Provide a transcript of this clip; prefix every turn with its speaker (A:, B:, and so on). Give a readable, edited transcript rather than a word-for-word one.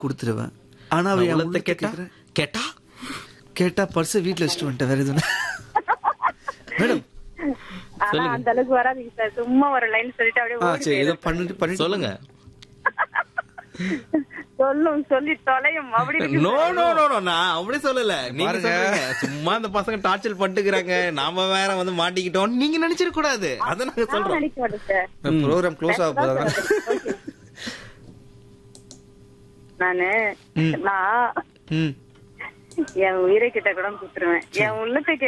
A: கொடுத்துருவேன். ஆனா அவ என்
B: உள்ளத்தை
A: உள்ளத்தை
B: கேட்டா கேட்டா
A: கேட்டா பர்ஸை வீட்டுல வச்சுட்டு வந்துட்டேன். வேற எதுவும் மேடம்.
C: ஆனா அந்த அளவுக்கு வராதீங்க சார். சும்மா ஒரு லைன் சொல்லிட்டு அப்படியே ஓடி
A: சரி ஏதோ
C: போயிடும்.
A: பண்ணிட்டு
B: சொல்லுங்க.
C: சொல்லும் சொல்லி தொலையும் அப்படி இருக்கு
B: no
C: sir.
B: No no no நான் அப்படி சொல்லல. நீங்க
A: பாருங்க.
B: சொல்றீங்க சும்மா இந்த பசங்க டார்ச்சர் பண்ணிட்டுக்கிறாங்க, நாம வேற வந்து மாட்டிக்கிட்டோம் நீங்க நினைச்சிட கூடாது. அத நாங்க
C: நான்
B: சொல்றோம்.
C: நினைக்க மாட்டேன் சார்.
A: ப்ரோக்ராம் க்ளோஸ் ஆக போதாங்க.
C: Okay. நான்
A: ம். என்
C: என் உயிரை கிட்ட கூட குடுத்துருவேன். என் உள்ளத்தை